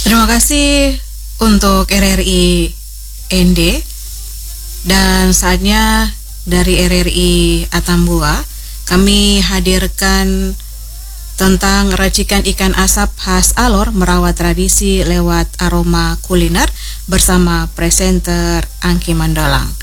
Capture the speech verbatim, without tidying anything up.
Terima kasih untuk R R I N D, dan saatnya dari R R I Atambua kami hadirkan tentang racikan ikan asap khas Alor merawat tradisi lewat aroma kuliner bersama presenter Angki Mandolang.